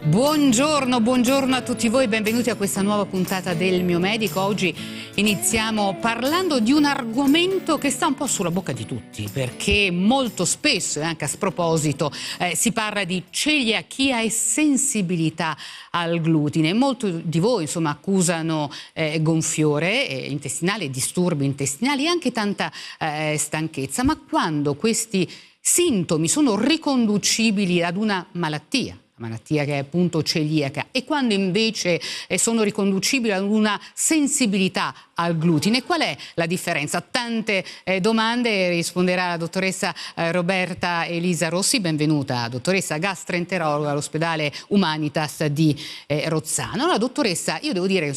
Buongiorno, buongiorno a tutti voi, benvenuti a questa nuova puntata del Mio Medico. Oggi iniziamo parlando di un argomento che sta un po' sulla bocca di tutti, perché molto spesso e anche a sproposito si parla di celiachia e sensibilità al glutine. Molti di voi accusano gonfiore intestinale, disturbi intestinali e anche tanta stanchezza, ma quando questi sintomi sono riconducibili ad una malattia che è appunto celiaca, e quando invece sono riconducibili ad una sensibilità al glutine, qual è la differenza? Tante domande, risponderà la dottoressa Roberta Elisa Rossi. Benvenuta, dottoressa, gastroenterologa all'ospedale Humanitas di Rozzano. Allora, dottoressa, io devo dire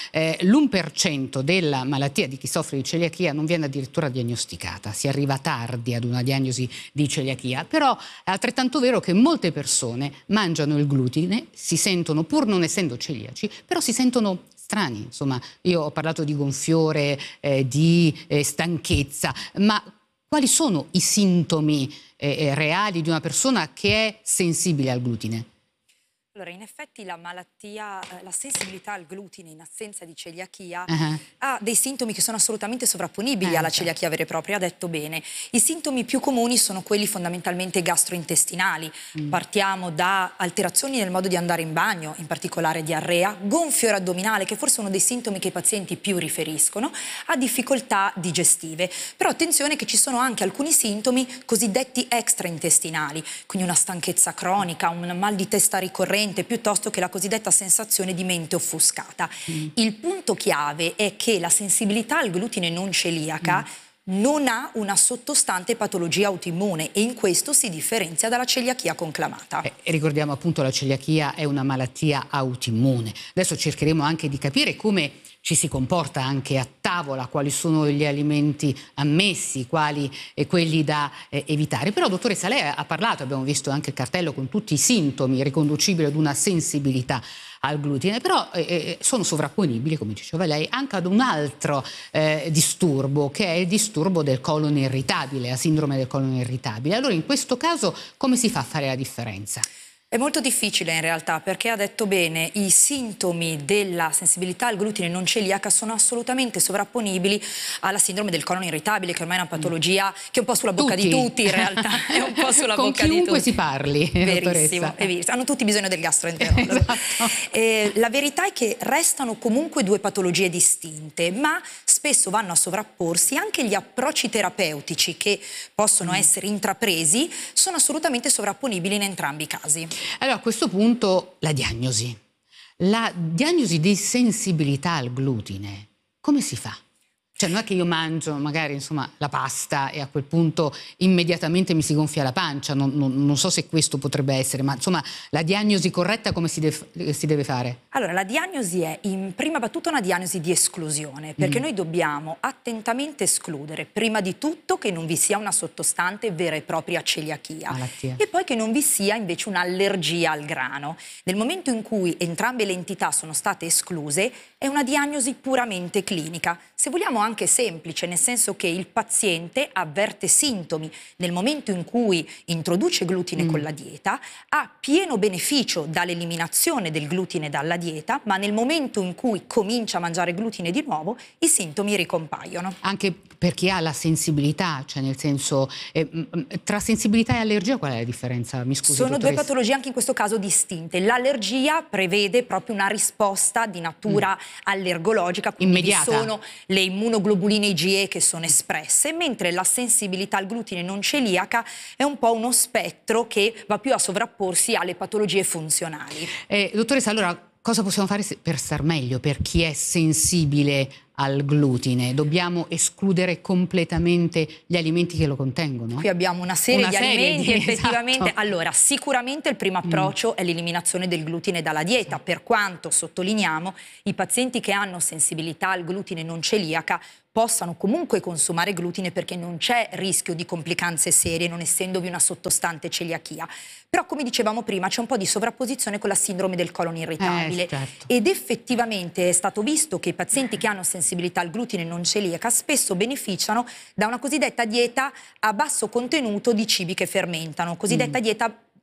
l'1% della malattia di chi soffre di celiachia non viene addirittura diagnosticata, si arriva tardi ad una diagnosi di celiachia, però è altrettanto vero che molte persone mangiano il glutine, si sentono, pur non essendo celiaci, però si sentono strani. Io ho parlato di gonfiore, di stanchezza, ma quali sono i sintomi reali di una persona che è sensibile al glutine? Allora, in effetti la malattia, la sensibilità al glutine in assenza di celiachia ha dei sintomi che sono assolutamente sovrapponibili alla celiachia vera e propria, ha detto bene. I sintomi più comuni sono quelli fondamentalmente gastrointestinali. Partiamo da alterazioni nel modo di andare in bagno, in particolare diarrea, gonfiore addominale, che forse è uno dei sintomi che i pazienti più riferiscono, a difficoltà digestive. Però attenzione che ci sono anche alcuni sintomi cosiddetti extraintestinali, quindi una stanchezza cronica, un mal di testa ricorrente, piuttosto che la cosiddetta sensazione di mente offuscata. Il punto chiave è che la sensibilità al glutine non celiaca non ha una sottostante patologia autoimmune, e in questo si differenzia dalla celiachia conclamata. Ricordiamo appunto la celiachia è una malattia autoimmune. Adesso cercheremo anche di capire come ci si comporta anche a tavola, quali sono gli alimenti ammessi, quali e quelli da evitare. Però, dottoressa, lei ha parlato, abbiamo visto anche il cartello con tutti i sintomi riconducibili ad una sensibilità al glutine, però sono sovrapponibili, come diceva lei, anche ad un altro disturbo, che è il disturbo del colon irritabile, la sindrome del colon irritabile. Allora, in questo caso, come si fa a fare la differenza? È molto difficile in realtà, perché ha detto bene, i sintomi della sensibilità al glutine non celiaca sono assolutamente sovrapponibili alla sindrome del colon irritabile, che ormai è una patologia che è un po' sulla bocca di tutti in realtà, è un po' sulla con bocca di tutti. Con chiunque si parli, verissimo, è verissimo, hanno tutti bisogno del gastroenterologo. Esatto. La verità è che restano comunque due patologie distinte, ma spesso vanno a sovrapporsi. Anche gli approcci terapeutici che possono essere intrapresi sono assolutamente sovrapponibili in entrambi i casi. Allora, a questo punto la diagnosi. La diagnosi di sensibilità al glutine, come si fa? Cioè, non è che io mangio magari la pasta e a quel punto immediatamente mi si gonfia la pancia, non so se questo potrebbe essere, ma la diagnosi corretta come si deve fare? Allora, la diagnosi è in prima battuta una diagnosi di esclusione, perché noi dobbiamo attentamente escludere prima di tutto che non vi sia una sottostante vera e propria celiachia Malattia. E poi che non vi sia invece un'allergia al grano. Nel momento in cui entrambe le entità sono state escluse, è una diagnosi puramente clinica, se vogliamo anche semplice, nel senso che il paziente avverte sintomi nel momento in cui introduce glutine con la dieta, ha pieno beneficio dall'eliminazione del glutine dalla dieta, ma nel momento in cui comincia a mangiare glutine di nuovo, i sintomi ricompaiono. Anche per chi ha la sensibilità, cioè nel senso, tra sensibilità e allergia qual è la differenza? Mi scusi, sono dottoressa. due patologie anche in questo caso distinte. L'allergia prevede proprio una risposta di natura allergologica, quindi immediata. Sono le immunoglobuline IgE che sono espresse, mentre la sensibilità al glutine non celiaca è un po' uno spettro che va più a sovrapporsi alle patologie funzionali. Dottoressa, allora cosa possiamo fare per star meglio per chi è sensibile al glutine? Dobbiamo escludere completamente gli alimenti che lo contengono? Qui abbiamo una serie di alimenti, effettivamente. Esatto. Allora, sicuramente il primo approccio è l'eliminazione del glutine dalla dieta, per quanto, sottolineiamo, i pazienti che hanno sensibilità al glutine non celiaca possano comunque consumare glutine, perché non c'è rischio di complicanze serie non essendovi una sottostante celiachia. Però, come dicevamo prima, c'è un po' di sovrapposizione con la sindrome del colon irritabile, certo. Ed effettivamente è stato visto che i pazienti che hanno sensibilità al glutine non celiaca spesso beneficiano da una cosiddetta dieta a basso contenuto di cibi che fermentano, cosiddetta dieta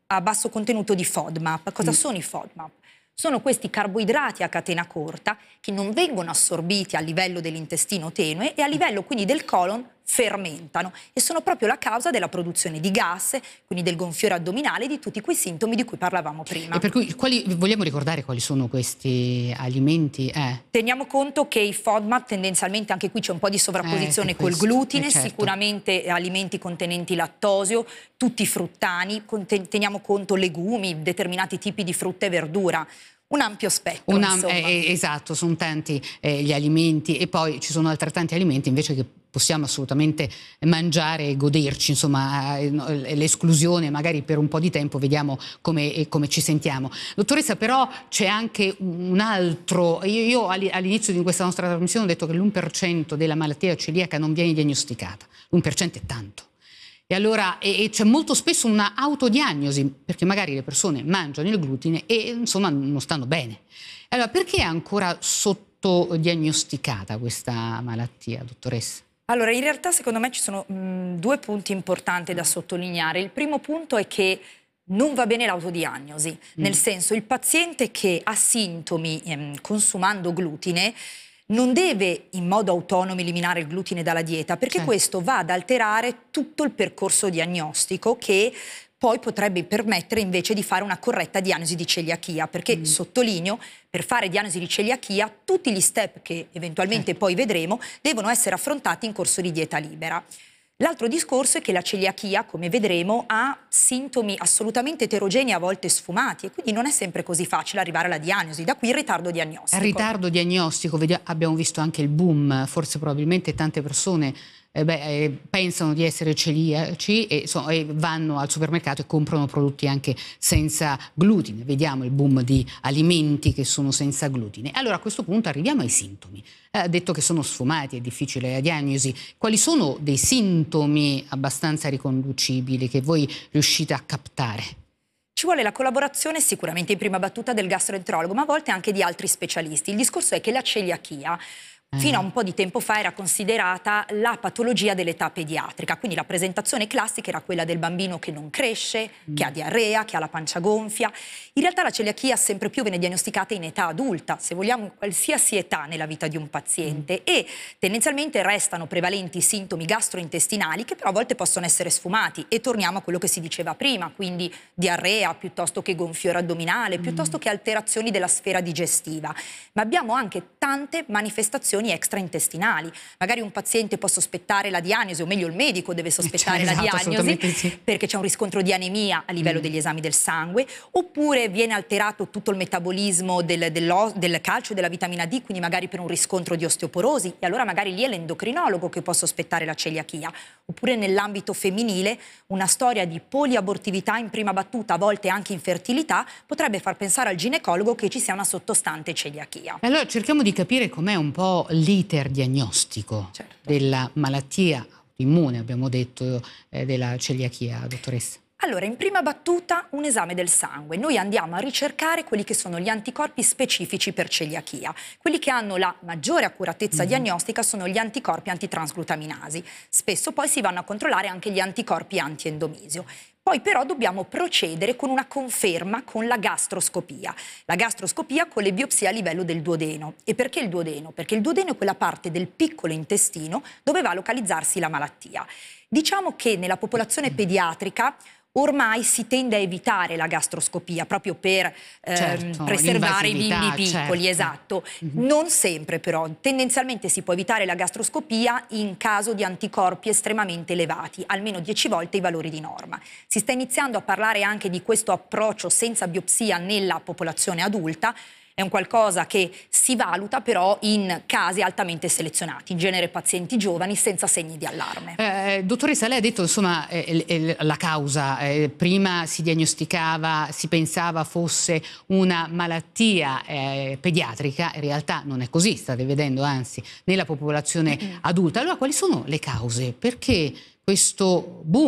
a basso contenuto di FODMAP. Cosa sono i FODMAP? Sono questi carboidrati a catena corta che non vengono assorbiti a livello dell'intestino tenue e a livello quindi del colon fermentano e sono proprio la causa della produzione di gas, quindi del gonfiore addominale e di tutti quei sintomi di cui parlavamo prima. E per cui vogliamo ricordare quali sono questi alimenti? Teniamo conto che i FODMAP tendenzialmente anche qui c'è un po' di sovrapposizione col glutine, certo. Sicuramente alimenti contenenti lattosio, tutti fruttani, teniamo conto legumi, determinati tipi di frutta e verdura. Un ampio spettro, esatto, sono tanti gli alimenti e poi ci sono altrettanti alimenti invece che possiamo assolutamente mangiare e goderci, insomma l'esclusione magari per un po' di tempo, vediamo come ci sentiamo. Dottoressa, però c'è anche un altro, io all'inizio di questa nostra trasmissione ho detto che l'1% della malattia celiaca non viene diagnosticata, l'1% è tanto. E allora c'è molto spesso una autodiagnosi, perché magari le persone mangiano il glutine e insomma non stanno bene. Allora perché è ancora sottodiagnosticata questa malattia, dottoressa? Allora, in realtà secondo me ci sono due punti importanti da sottolineare. Il primo punto è che non va bene l'autodiagnosi, nel senso il paziente che ha sintomi consumando glutine non deve in modo autonomo eliminare il glutine dalla dieta, perché questo va ad alterare tutto il percorso diagnostico che poi potrebbe permettere invece di fare una corretta diagnosi di celiachia, perché sottolineo, per fare diagnosi di celiachia tutti gli step che eventualmente poi vedremo devono essere affrontati in corso di dieta libera. L'altro discorso è che la celiachia, come vedremo, ha sintomi assolutamente eterogenei, a volte sfumati, e quindi non è sempre così facile arrivare alla diagnosi, da qui il ritardo diagnostico. Il ritardo diagnostico, abbiamo visto anche il boom, forse probabilmente tante persone pensano di essere celiaci e vanno al supermercato e comprano prodotti anche senza glutine. Vediamo il boom di alimenti che sono senza glutine. Allora a questo punto arriviamo ai sintomi. Ha detto che sono sfumati, è difficile la diagnosi. Quali sono dei sintomi abbastanza riconducibili che voi riuscite a captare? Ci vuole la collaborazione sicuramente in prima battuta del gastroenterologo, ma a volte anche di altri specialisti. Il discorso è che la celiachia fino a un po' di tempo fa era considerata la patologia dell'età pediatrica, quindi la presentazione classica era quella del bambino che non cresce, che ha diarrea, che ha la pancia gonfia. In realtà la celiachia sempre più viene diagnosticata in età adulta, se vogliamo in qualsiasi età nella vita di un paziente, e tendenzialmente restano prevalenti sintomi gastrointestinali che però a volte possono essere sfumati, e torniamo a quello che si diceva prima, quindi diarrea piuttosto che gonfiore addominale, piuttosto che alterazioni della sfera digestiva. Ma abbiamo anche tante manifestazioni extraintestinali. Magari un paziente può sospettare la diagnosi, o meglio il medico deve sospettare la diagnosi perché c'è un riscontro di anemia a livello degli esami del sangue, oppure viene alterato tutto il metabolismo del calcio e della vitamina D, quindi magari per un riscontro di osteoporosi, e allora magari lì è l'endocrinologo che può sospettare la celiachia. Oppure nell'ambito femminile una storia di poliabortività in prima battuta, a volte anche infertilità, potrebbe far pensare al ginecologo che ci sia una sottostante celiachia. Allora cerchiamo di capire com'è un po' l'iter diagnostico della malattia autoimmune, abbiamo detto, della celiachia, dottoressa. Allora, in prima battuta un esame del sangue. Noi andiamo a ricercare quelli che sono gli anticorpi specifici per celiachia. Quelli che hanno la maggiore accuratezza diagnostica sono gli anticorpi antitransglutaminasi. Spesso poi si vanno a controllare anche gli anticorpi antiendomisio. Poi però dobbiamo procedere con una conferma con la gastroscopia. La gastroscopia con le biopsie a livello del duodeno. E perché il duodeno? Perché il duodeno è quella parte del piccolo intestino dove va a localizzarsi la malattia. Diciamo che nella popolazione pediatrica ormai si tende a evitare la gastroscopia proprio per preservare i bimbi piccoli, esatto. Non sempre però, tendenzialmente si può evitare la gastroscopia in caso di anticorpi estremamente elevati, almeno 10 volte i valori di norma. Si sta iniziando a parlare anche di questo approccio senza biopsia nella popolazione adulta. È un qualcosa che si valuta però in casi altamente selezionati, in genere pazienti giovani senza segni di allarme. Dottoressa, lei ha detto insomma la causa, prima si diagnosticava, si pensava fosse una malattia pediatrica, in realtà non è così, state vedendo anzi nella popolazione adulta. Allora quali sono le cause? Perché questo boom